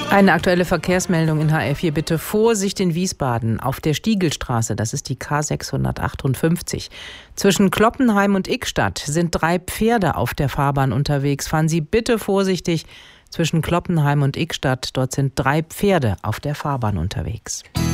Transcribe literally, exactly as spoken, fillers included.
Eine aktuelle Verkehrsmeldung in H R vier. Bitte Vorsicht in Wiesbaden auf der Stiegelstraße, das ist die K sechshundertachtundfünfzig. Zwischen Kloppenheim und Ickstadt sind drei Pferde auf der Fahrbahn unterwegs. Fahren Sie bitte vorsichtig zwischen Kloppenheim und Ickstadt. Dort sind drei Pferde auf der Fahrbahn unterwegs.